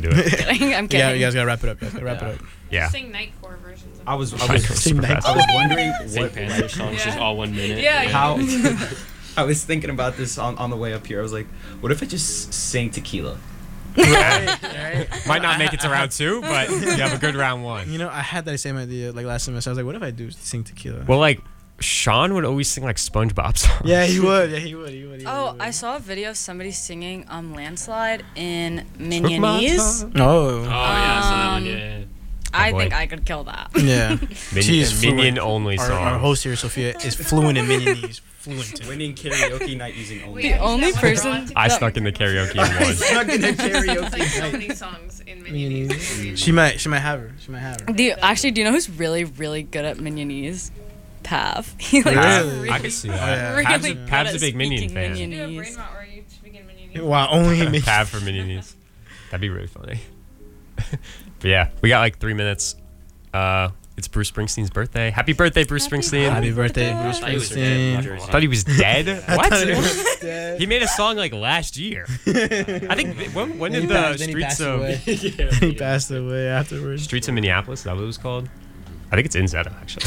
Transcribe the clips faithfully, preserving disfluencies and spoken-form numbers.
do it. kidding. I'm kidding. Yeah, you guys gotta wrap it up. You guys gotta wrap Yeah. it up. Yeah. Sing Nightcore versions of I was, I Super was, fast. I was wondering St. what, Panther songs Yeah. just all one minute. Yeah, how. I was thinking about this on, on the way up here. I was like, what if I just sang Tequila? Might not make it to round two, but you have a good round one. You know, I had that same idea like last semester. I was like, what if I do sing Tequila? Well, like Sean would always sing like SpongeBob songs. Yeah, he would. Yeah, he would. He would. He Oh, would. I saw a video of somebody singing um Landslide in Took my Minionese. time. Oh. Oh, yeah, so that one, Um, yeah, yeah. I boy. think I could kill that. Yeah. Minion, She is minion fluent. only Our, song. our host here, Sophia, is fluent in Minionese. Fluent. Winning karaoke night using only. Wait, The only that one person- drawn to I kill? stuck in the karaoke one. Stuck in a It's like karaoke so night. many songs in Minionese. She might. She might have her. She might have her. Do you, actually, do you know who's really, really good at Minionese? Pav. He like Really? I can see Oh, that. yeah. really Pav's a, good Pav's at a big Minion speaking fan. You do a brain Minionese. rot where you speak in Minionese. Wow, only me. Pav for Minionies. That'd be really funny. But yeah, we got like three minutes. Uh, it's Bruce Springsteen's birthday. Happy birthday, Bruce Happy Springsteen. Happy birthday, birthday. Bruce I thought he was dead in Springsteen. Jersey. Thought he was dead. What? thought he was dead. He made a song like last year. I think when, when Then did he the passed- then he streets passed of away. yeah, He yeah. passed away afterwards. streets of Minneapolis? Is that what it was called? I think it's in Zeta actually.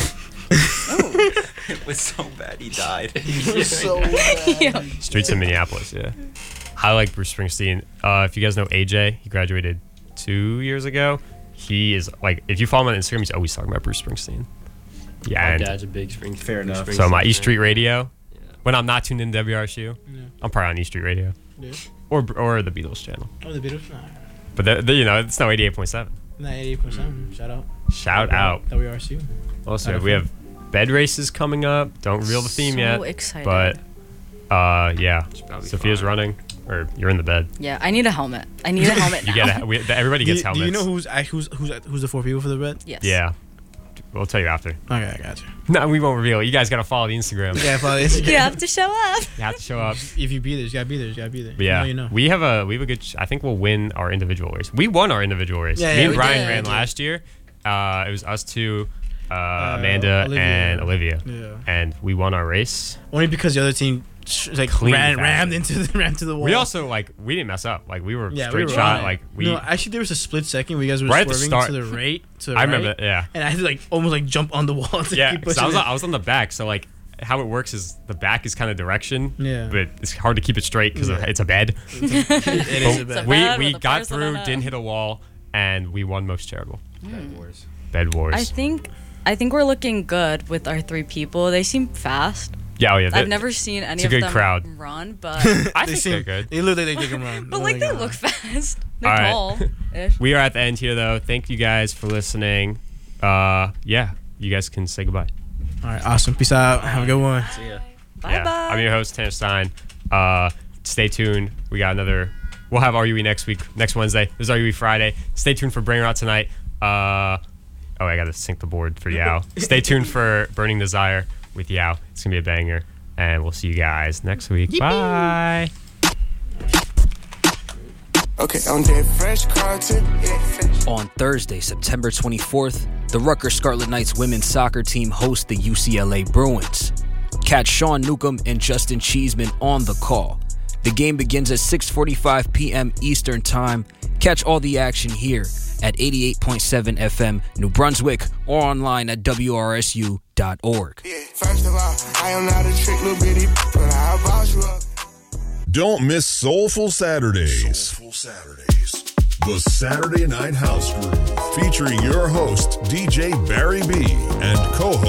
It was so bad he died. Yeah. Streets of Minneapolis. Yeah. I like Bruce Springsteen. Uh, if you guys know A J, he graduated two years ago. He is like, if you follow him on Instagram, he's always talking about Bruce Springsteen. Yeah, My and dad's a big Spring. Fair Bruce enough. so my Springsteen East Street fan. Radio. Yeah. When I'm not tuned in to W R S U, Yeah. I'm probably on East Street Radio Yeah. or or the Beatles channel. Oh, the Beatles. Nah, But the, the, you know, it's no eighty-eight point seven. nah, eighty-eight percent. Shout out. Shout out. W R S U. Also, Shout we out. have bed races coming up. Don't reveal the theme So yet. excited. But uh, yeah, probably Sophia's fine. running, or you're in the bed. Yeah, I need a helmet. I need a helmet You now. get a, we, everybody Do gets you, do helmets. you know who's act- who's who's who's the four people for the bed? Yes. Yeah, we'll tell you after. Okay, I got you. No, we won't reveal. You guys gotta follow the Instagram. Yeah, follow Instagram. You have to show up. You have to show up. If you be there, you gotta be there. You gotta be there. But yeah, You know, you know. we have a we have a good. Sh- I think we'll win our individual race. We won our individual race. Yeah, Me yeah, and we Brian did. ran Yeah. last year. Uh, it was us two, uh, Amanda Olivia. and Olivia, Yeah. and we won our race. Only because the other team sh- like Clean ran, faster. rammed into the ran to the wall. We also like we didn't mess up. Like we were yeah, straight we were shot. on it. Like we. No, actually, there was a split second where you guys were Right at the swerving start. to the right. To the I right, remember. that, Yeah. And I had to like almost like jump on the wall. To Yeah. keep 'cause pushing I was it. I was on the back, so like how it works is the back is kind of direction. Yeah. But it's hard to keep it straight because Yeah. it's a bed. It is a But bad. we bed we with a got person through, on it. didn't hit a wall, and we won most charitable. Bad Wars. Bed wars. I think I think we're looking good with our three people. They seem fast. yeah. Oh yeah. I've they- never seen any it's a of good them crowd. run, but I They think seem- they're good. They look like they can run. but like they look fast. They're All right. tall. Ish. We are at the end here, though. Thank you guys for listening. Uh, yeah, you guys can say goodbye. All right, awesome. Peace out. Have a good one. See ya. Bye yeah, bye. I'm your host, Tanner Stein. Uh, stay tuned. We got another. We'll have R U E next week, next Wednesday. There's R U E Friday. Stay tuned for Brain Rot tonight. Uh, oh, I gotta sync the board for Yao. Stay tuned for Burning Desire with Yao. It's gonna be a banger, and we'll see you guys next week. Bye. Okay, I'm dead fresh content. On Thursday, September twenty-fourth, the Rutgers Scarlet Knights women's soccer team hosts the U C L A Bruins. Catch Sean Newcomb and Justin Cheeseman on the call. The game begins at six forty-five p.m. Eastern Time. Catch all the action here at eighty-eight point seven F M New Brunswick or online at W R S U dot org. Yeah, first of all, I am not a trick little bitty, but I'll boss you up. Don't miss Soulful Saturdays. Soulful Saturdays. The Saturday Night House Groove, featuring your host, D J Barry B, and co-host